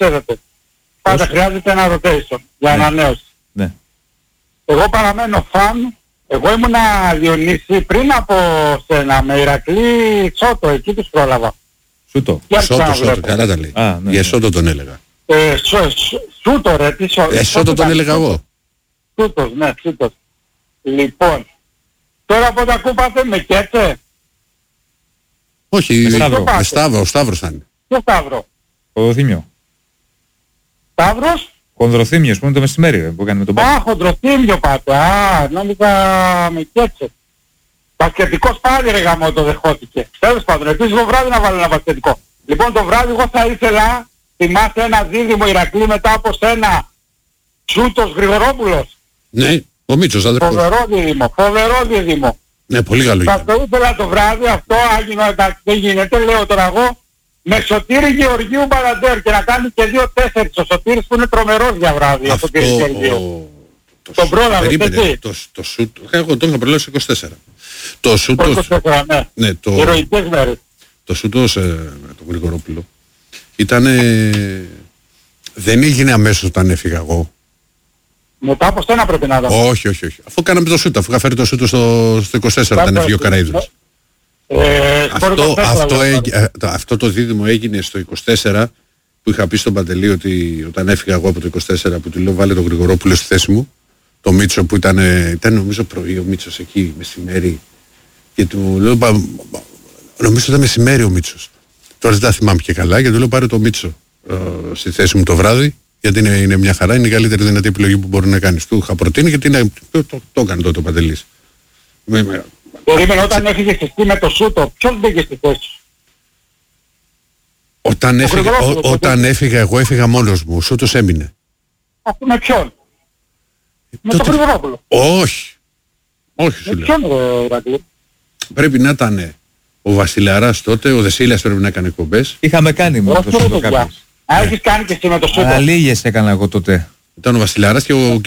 ξέρετε. Πάντα χρειάζεται ένα rotation για ανανέωση. Ναι. Εγώ παραμένω φαν. Εγώ ήμουνα Διονύση πριν από σένα με Ηρακλή Σότο, εκεί τους πρόλαβα. Σούτο. Σότο, καλά τα λέει. Για Σότο τον έλεγα. Σούτο ρε, τι Σότο τον έλεγα εγώ. Σούτος, ναι, Σούτος. Λοιπόν, τώρα από τα κούπατε με Κέτσε. Όχι, με Σταύρο, ο Σταύρος θα είναι. Ποιο Σταύρο? Χονδροθύμιο. Σταύρος? Χονδροθύμιος που είναι το μεσημέρι που έκανε με τον Πάπα. Α, Χονδροθύμιο πάτε. Α, νόμιζα με Κέτσε. Μπασκετικός πάλι ρε γαμό το δεχόθηκε. Τέλος πάντων, επίσης το βράδυ να βάλω ένα μπασκετικό. Λοιπόν το βράδυ εγώ θα ήθελα, θυμάσαι ένα δίδυμο Ηρακλή μετά από σένα, Σούτος Γρηγορόπουλος. Ναι, ο Μίτσος αδερφός. Φοβερό δίδυμο. Ναι, πολύ καλό. Θα το ήθελα το βράδυ αυτό, άγινο εντάξει δεν γίνεται, λέω τώρα εγώ, με Σωτήρη Γεωργίου Μπαλαντέρ και να κάνει και 2-4 ο Σωτήρης που είναι τρομερός για βράδυ. Αυτό τον πρόλαβες έτσι. Το σούτ, εγώ τον είχα προλάβει 24. Το σούτ, ναι, ηρωικές μέρες. Το σούτ με τον Γρηγορόπουλο ήταν, δεν έγινε αμέσως όταν έφυγα εγώ. Μετά από στένα πρέπει να δω. Όχι. Αφού κάναμε το σούτ, αφού είχα φέρει το σούτ στο 24 όταν έφυγε ο Καραΐδρος. Αυτό το δίδυμο έγινε στο 24 που είχα πει στον Παντελή ότι όταν έφυγα εγώ από το 24 που του λέω βάλε τον Γρηγορόπουλο στη θέση μου, το Μίτσο που ήταν νομίζω πρωί ο Μίτσος εκεί μεσημέρι και του λέω νομίζω ήταν μεσημέρι ο Μίτσος. Τώρα δεν τα θυμάμαι και καλά και του λέω πάρε το Μίτσο στη θέση μου το βράδυ γιατί είναι μια χαρά, είναι η καλύτερη δυνατή επιλογή που μπορεί να κάνεις. Του είχα προτείνει και το έκανε τότε ο Παντελής. Περίμενε όταν έφυγες εσύ με το Σούτο, ποιος μπήκε στη θέση? Όταν έφυγα εγώ έφυγα μόνος μου, ο Σούτος έμεινε. Αυτό με ποιον? Με τον Γρηγορόπουλο? Όχι σου λέω. Πρέπει να ήταν ο Βασιλαράς τότε, ο Δεσίλιας πρέπει να έκανε εκπομπές. Είχαμε κάνει με το Σούτο κάποιες. Έχεις κάνει και εσύ με το Σούτο? Αλλά λίγες έκανα εγώ τότε. Ήταν ο Βασιλαράς και ο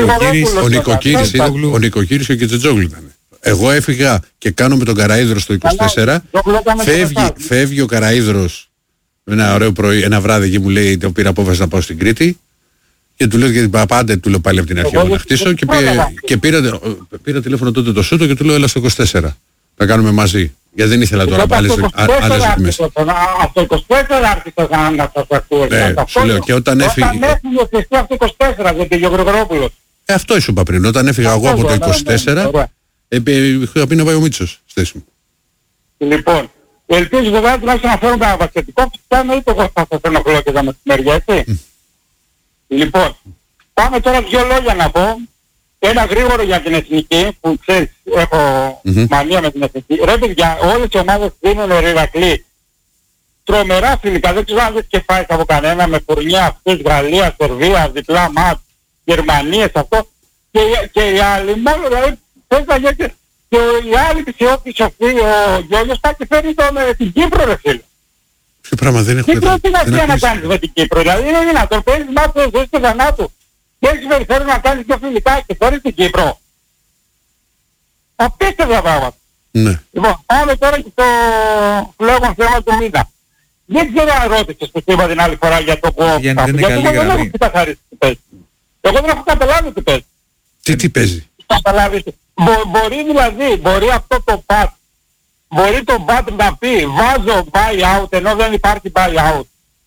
Νικοκύρης και ο Κιτζετζόγλου ήταν. Εγώ έφυγα και κάνω με τον Καραΐδρο στο 24. Φεύγει ο Καραΐδρος ένα ωραίο πρωί, ένα βράδυ εκεί μου λέει το πήρα απόφαση να πάω στην Κρήτη. Και του λέω γιατί πάντε του λέω πάλι από την αρχή να χτίσω και πήρα τηλέφωνο τότε το Σούτο και του λέω έλα στο 24. Θα κάνουμε μαζί. Γιατί δεν ήθελα τώρα άλλες δοκιμές. Από το 24 άρχισα να σας ακούω. Ναι, σου λέω και όταν έφυγε... Όταν έφυγε εσύ από το 24 γιατί ο Γρηγορόπουλος. Αυτό σου είπα πριν. Όταν έφυγα εγώ από το 24 είχα πει να πάει ο Μίτσος στη θέση μου. Λοιπόν, ελπίζω βέβαια τουλάχιστον να φέρουν ένα βασιλετικό και θα εννοείται εγώ θα σας ενοχλώ και τα μεσημέρια, έτσι. Λοιπόν, πάμε τώρα δύο λόγια να πω. Ένα γρήγορο για την εθνική, που ξέρεις, έχω μανία με την εθνική. Ρε παιδιά, όλες οι ομάδες δίνουν Ηρακλή. Τρομερά φιλικά, δεν ξέρω αν δεν και φάει από κανένα, με φουρνιά αυτούς, Γαλλία, Σερβία, διπλά μάτ, Γερμανίες, αυτό. Και οι άλλοι, μόνο δηλαδή, θες να γίνει και οι άλλοι της Ιώκης, ο Γιώργος, πάει και φέρνει την Κύπρο, ρε φίλε. Τι πράγμα δεν έχουμε. Τι να κάνεις με την Κύπρο, δηλαδή είναι δυνατόν, παίρνεις μάτς ζωής και θανάτου. Και έχεις περιφέρει να κάνεις πιο φιλικά και φέρεις την Κύπρο. Απίστευτα πράγματα. Ναι. Λοιπόν, πάμε τώρα και στο φλέγον θέμα του μήνα. Δεν ξέρω αν ρώτησες που είπα την άλλη φορά για το κόμμα. Γιατί εγώ δεν έχω ξεκαθαρίσει τι παίζει. Εγώ δεν έχω καταλάβει τι παίζει. Τι παίζει. Μπορεί δηλαδή, μπορεί αυτό το πατ, μπορεί το πατ να πει βάζω buy-out ενώ δεν υπάρχει buy-out.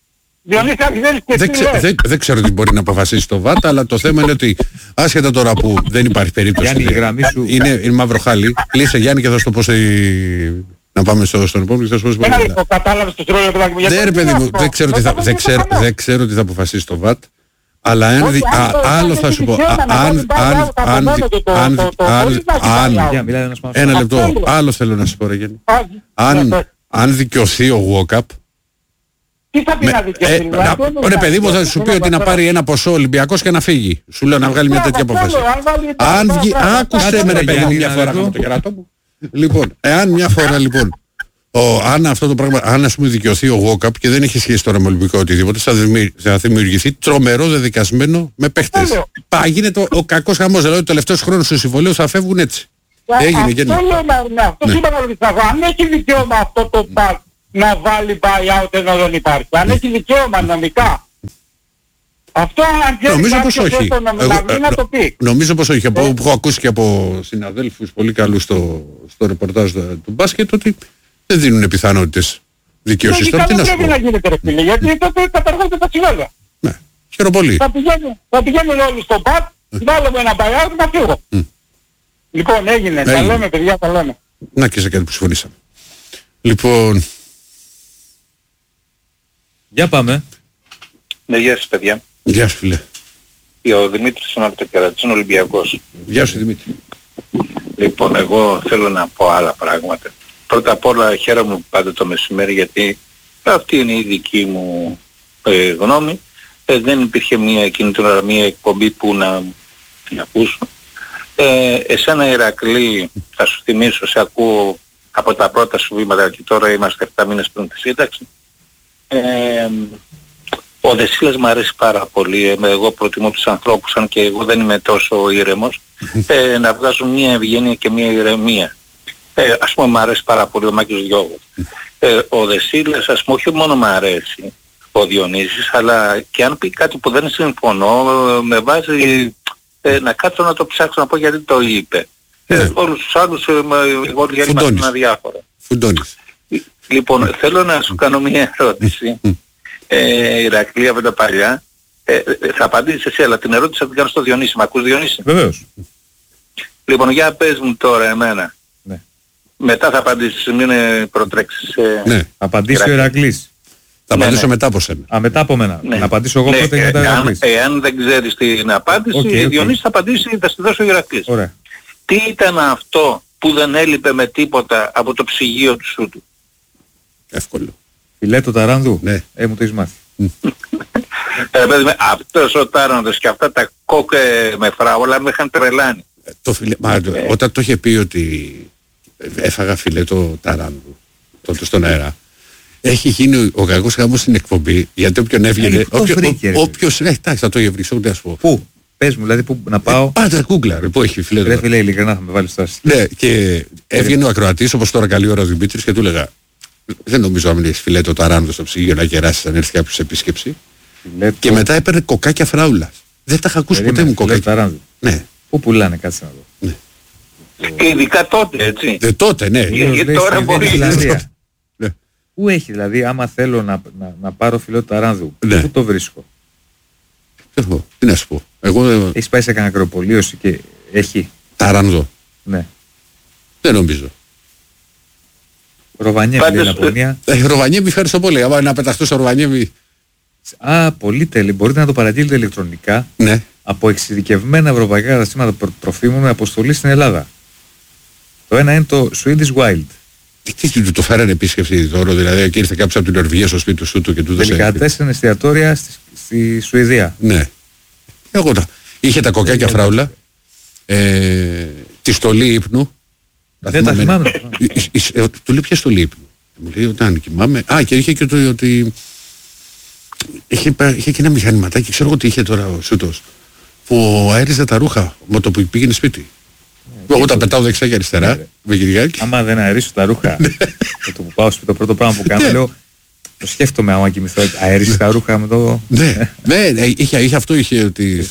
Δεν ξέρω τι μπορεί να αποφασίσει το ΒΑΤ, αλλά το θέμα είναι ότι άσχετα τώρα που δεν υπάρχει περίπτωση. Είναι μαύρο χάλι. Κλείσε Γιάννη και θα σου το πω να πάμε στον επόμενο και θα σου πω. Κατάλαβες το τρόλιο παιδάκι μου. Ναι ρε παιδί μου, δεν ξέρω τι θα αποφασίσει το ΒΑΤ. Αλλά άλλο θα σου πω. Ένα λεπτό, άλλο θέλω να σου πω ρε Γιάννη. Αν δικαιωθεί ο Walkup, τι θα πει να δικαιωθεί? Ρε παιδί μου θα σου πει ότι να πάρει ένα ποσό Ολυμπιακός και να φύγει. Σου λέω να βγάλει μια τέτοια απόφαση. Αν βγει, άκουσε με ρε παιδί μου μια φορά με το κερατό μου. Λοιπόν, εάν μια φορά λοιπόν, αν αυτό το πράγμα, αν ας πούμε δικαιωθεί ο Walkup και δεν έχει σχέση τώρα με Ολυμπικό οτιδήποτε, θα δημιουργηθεί τρομερό δεδικασμένο με παίχτες. Γίνεται ο κακός χαμός, δηλαδή ο τελευταίος χρόνος του συμβολίου θα φεύγουν έτσι. Έγινε και αυτό είπα να αν έχει δικαίωμα αυτό το πακ να βάλει buy-out ενώ δεν υπάρχει. Αν έχει δικαίωμα νομικά Αυτό αν και νομίζω πως όχι. Να το πει. Νομίζω πως όχι. Που έχω ακούσει και από συναδέλφους πολύ καλούς στο ρεπορτάζ του μπάσκετ ότι δεν δίνουν πιθανότητες δικαιώσεις. Τώρα τι να σου πω. Να γίνεται ρε φίλε, γιατί τότε καταργούνται τα τσιγάρια. Ναι, χαίρομαι πολύ. Θα πηγαίνουν όλοι στο μπατ, βάλουμε ένα μπαγιάρι να φύγω. Λοιπόν, έγινε. Τα λέμε παιδιά, τα λέμε. Να και σε κάτι που συμφωνήσαμε. Λοιπόν... Για πάμε. Ναι, γεια σας παιδιά. Γεια σου φίλε. Ο Δημήτρης είναι από το Κερατσίνο, Ολυμπιακός. Γεια σου Δημήτρη. Λοιπόν, εγώ θέλω να πω άλλα πράγματα. Πρώτα απ' όλα χαίρομαι που πάτε το μεσημέρι, γιατί αυτή είναι η δική μου γνώμη. Δεν υπήρχε εκείνη την ώρα μια εκπομπή που να την ακούσω. Εσένα Ηρακλή, θα σου θυμίσω, σε ακούω από τα πρώτα σου βήματα και τώρα είμαστε 7 μήνες πριν τη σύνταξη. Ο Δεσίλας μου αρέσει πάρα πολύ. Εγώ προτιμώ τους ανθρώπους, αν και εγώ δεν είμαι τόσο ήρεμος, να βγάζουν μια ευγένεια και μια ηρεμία. Ας πούμε μου αρέσει πάρα πολύ ο Μάκης Διώγος. Ο Δεσίλας, ας πούμε, όχι μόνο μου αρέσει ο Διονύσης, αλλά και αν πει κάτι που δεν συμφωνώ, με βάζει να κάτσω να το ψάξω να πω γιατί το είπε. Όλους τους άλλους εγώ διάλειμμα αδιάφορα. Φουντώνεις. Λοιπόν, θέλω να σου κάνω μια ερώτηση. Ηρακλή από τα παλιά. Θα απαντήσεις εσύ, αλλά την ερώτηση θα την κάνω στο Διονύση. Μ' ακούς Διονύση? Βεβαίως. Λοιπόν, για πες μου τώρα εμένα. Ναι. Μετά θα απαντήσεις, μην προτρέξεις. Ναι. Απαντήσει ο Ηρακλής. Θα απαντήσω μετά από σένα. Μετά από μένα. Ναι. Να απαντήσω εγώ πρώτα και μετά ο Ηρακλής. Εάν δεν ξέρεις την απάντηση, Διονύση θα απαντήσει, θα στη δώσω ο Ηρακλής. Ωραία. Τι ήταν αυτό που δεν έλειπε με τίποτα από το ψυγείο του Σούτου? Εύκολο. Φιλέτο ταράνδου. Ναι. Μου το έχεις μάθει. Αυτός ο τάρανδος και αυτά τα κόκ με φράουλα με είχαν τρελάνει. Όταν το είχε πει ότι έφαγα φιλέτο ταράνδου τότε στον αέρα, έχει γίνει ο κακός γάμος στην εκπομπή, γιατί όποιον έβγαινε, όποιος, εντάξει θα το είχε βρει, ό,τι ας πω. Πού? Πες μου, δηλαδή που να πάω. Πάντα Google, που έχει φιλέτο. Ρε φίλε, ειλικρινά θα με βάλεις στάση. Ναι, και έβγαινε ο ακροατής, όπως τώρα καλή ώρα ο Δημήτρης, και του έλεγα, δεν νομίζω αν έχεις φιλέτο ταράνδου στο ψυγείο να κεράσεις αν έρθει κάποιος σε επίσκεψη. Φιλέτο... Και μετά έπαιρνε κοκάκια φράουλας. Δεν τα είχα ακούσει ποτέ μου κοκάκια. Ναι. Πού πουλάνε, κάτσε να δω. Ναι. Και ειδικά τότε, έτσι. Τότε, ναι. Γιατί τώρα μπορεί. Πού έχει δηλαδή, άμα θέλω να πάρω φιλέτο ταράνδου, πού το βρίσκω? Τι να σου πω. Έχεις πάει σε κανένα ακροπολίωση και έχει ταράνδο? Ναι. Δεν νομίζω. Ροβανιέμι είναι Λαπωνία. Ροβανιέμι, ευχαριστώ πολύ. Άμα να πεταχτώ στο Ροβανιέμι. Πολύ τέλειο. Μπορείτε να το παραγγείλετε ηλεκτρονικά. Ναι. Από εξειδικευμένα ευρωπαϊκά καταστήματα τροφίμων με αποστολή στην Ελλάδα. Το ένα είναι το Swedish Wild. Τι του το φέρανε επίσκεψη δώρο, δηλαδή και ήρθε κάποιος από την Νορβηγία στο σπίτι του Σούτου και του δώσε. Τελικά 4 εστιατόρια στη Σουηδία. Ναι. Εγώ είχε τα κοκάκια φράουλα, τη στολή ύπνου. Δεν τα θυμάμαι. Του λέει ποια στολή ύπνου? Μου λέει όταν κοιμάμαι. Και είχε και το ότι είχε και ένα μηχανηματάκι, ξέρω εγώ τι είχε τώρα ο Σούτος, που αέριζε τα ρούχα με το που πήγαινε σπίτι. Εγώ τα πετάω δεξιά και αριστερά. Άμα δεν αερίσω τα ρούχα, το που πάω σπίτι, το πρώτο πράγμα που κάνω, λέω, το σκέφτομαι άμα κοιμηθώ, αερίσει τα ρούχα με το... Ναι, είχε αυτό, είχε ότι...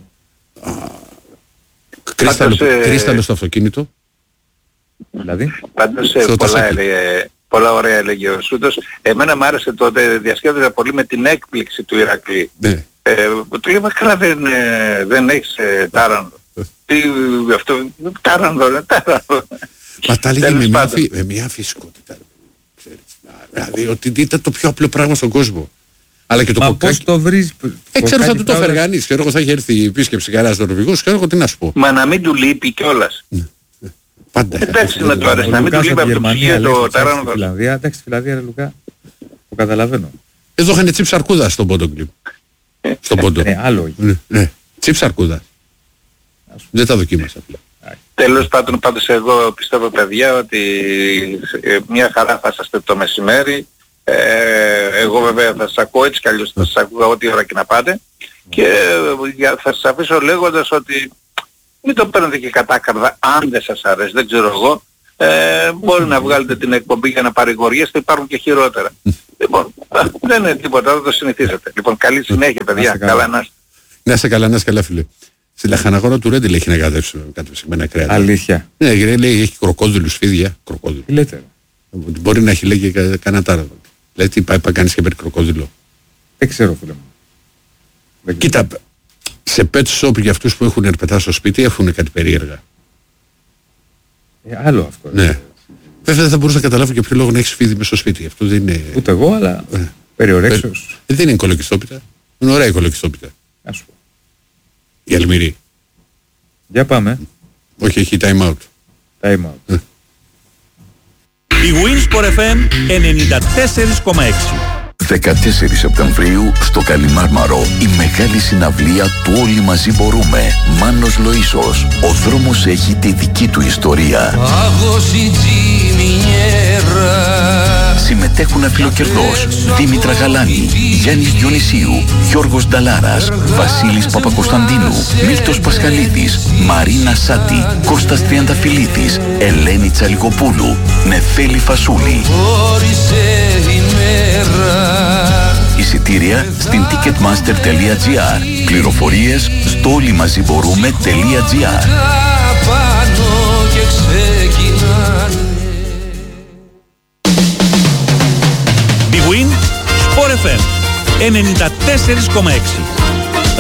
Κρίσταλο στο αυτοκίνητο. Δηλαδή. Πάντως πολλά ωραία έλεγε ο Σούτος. Εμένα μου άρεσε τότε, διασκέδαζα πολύ με την έκπληξη του Ηρακλή. Του είπα καλά δεν έχεις τάρανδο. Τι αυτό, τάρανδο. Μα τα έλεγε με μια φυσικότητα. Δηλαδή ότι ήταν το πιο απλό πράγμα στον κόσμο. Αλλά και το κοκάκι. Πώς το βρεις? Ξέρω θα του το έφερε κανείς. Ξέρω εγώ θα είχε έρθει η επίσκεψη κανένας Νορβηγός. Ξέρω εγώ τι να σου πω. Μα να μην του λείπει κιόλας. Πάντα. Εντάξει να το αρέσει. Να μην του λείπει από το ψυγείο το τάρανδο. Εντάξει στη Φιλανδία ρε Λουκά. Το καταλαβαίνω. Εδώ είχαν τσίπ αρκούδα στον πόντο κλιπ. Στον πόντο. Ναι, άλλο. Τσίπ αρκούδα. Δεν τα δοκίμασα απλά. Τέλος πάντων, πάντως εγώ πιστεύω παιδιά ότι μια χαρά θα είσαστε το μεσημέρι. Εγώ βέβαια θα σας ακούω έτσι κι αλλιώς θα σας ακούω ό,τι ώρα και να πάτε. Και θα σας αφήσω λέγοντας ότι μην το παίρνετε και κατάκαρδα αν δεν σας αρέσει, δεν ξέρω εγώ. Μπορεί να βγάλετε την εκπομπή για να παρηγοριέστε, υπάρχουν και χειρότερα. Λοιπόν, δεν είναι τίποτα, δεν το συνηθίζετε. Λοιπόν, καλή συνέχεια, παιδιά. Καλά να είστε. Να είσαι καλά, να είσαι καλά, φίλε. Στη λαχαναγόνα του Ρέντιλ έχει να κατεψυγμένα κρέατα. Αλήθεια. Ναι, λέει, έχει κροκόδιλους φίδια. Κροκόδιλο. Τι λέτε. Μπορεί να έχει λέει και κανένα τάραδο. Δηλαδή, τι πάει κανείς και παίρνει κροκόδιλο. Δεν ξέρω, φίλε μου. Κοίτα, σε pet shop για αυτούς που έχουν ερπετά στο σπίτι έχουν κάτι περίεργα. Άλλο αυτό. Ναι. Βέβαια δεν θα μπορούσα να καταλάβω για ποιο λόγο να έχεις φίδι μέσα στο σπίτι. Αυτό δεν είναι. Ούτε εγώ, αλλά περιορέξεως. Δεν είναι κολοκυστόπιτα. Είναι ωραία η κολοκυστόπιτα. Να σου πω. Η Αλμυρή. Για πάμε. Όχι, έχει time out. Time out. Η Winsport FM 94,6. 14 Σεπτεμβρίου στο Καλιμάρμαρο η μεγάλη συναυλία του Όλοι Μαζί Μπορούμε. Μάνος Λοΐσος. Ο δρόμος έχει τη δική του ιστορία. Συμμετέχουν Αφιλοκερδός, Δήμητρα Γαλάνη, Γιάννης Διονυσίου, Γιώργος Νταλάρας, Βασίλης Παπακοσταντίνου, Μίλτος Πασχαλίδης, Μαρίνα Σάτη, Κώστας Τριανταφυλλίδης, Ελένη Τσαλικοπούλου, Νεφέλη Φασούλη. Εισιτήρια στην ticketmaster.gr. Πληροφορίες στο όλοιμαζιμπορούμε.gr. Big Win Sport FM 94,6.